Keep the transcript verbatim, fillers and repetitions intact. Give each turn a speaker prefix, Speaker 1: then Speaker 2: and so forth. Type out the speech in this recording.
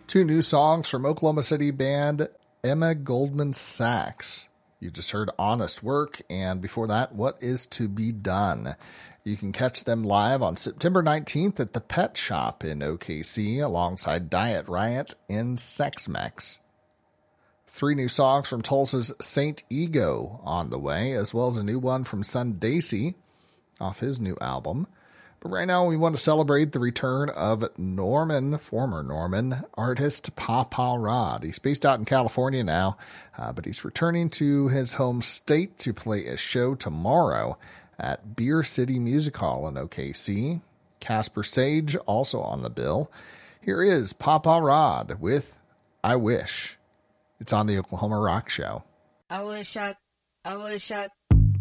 Speaker 1: Two new songs from Oklahoma City band Emma Goldman Sachs. You just heard Honest Work, and before that, What Is To Be Done. You can catch them live on September nineteenth at the Pet Shop in O K C alongside Diet Riot and Sex Mex. Three new songs from Tulsa's Saint Ego on the way, as well as a new one from Sundacy off his new album. But right now we want to celebrate the return of Norman, former Norman, artist Papa Rod. He's based out in California now, uh, but he's returning to his home state to play a show tomorrow at Beer City Music Hall in O K C. Casper Sage also on the bill. Here is Papa Rod with I Wish. It's on the Oklahoma Rock Show.
Speaker 2: I wish I, I wish I